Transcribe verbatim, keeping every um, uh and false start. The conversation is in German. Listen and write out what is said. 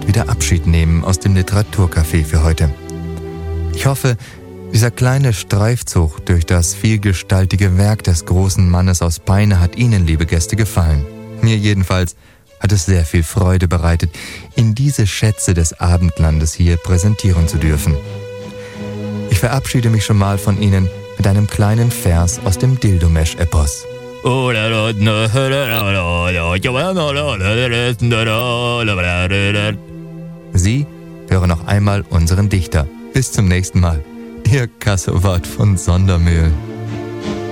wieder Abschied nehmen aus dem Literaturcafé für heute. Ich hoffe, dieser kleine Streifzug durch das vielgestaltige Werk des großen Mannes aus Peine hat Ihnen, liebe Gäste, gefallen. Mir jedenfalls hat es sehr viel Freude bereitet, Ihnen diese Schätze des Abendlandes hier präsentieren zu dürfen. Ich verabschiede mich schon mal von Ihnen mit einem kleinen Vers aus dem Dildomesch-Epos. Sie hören noch einmal unseren Dichter. Bis zum nächsten Mal. Ihr Kassowart von Sondermühl.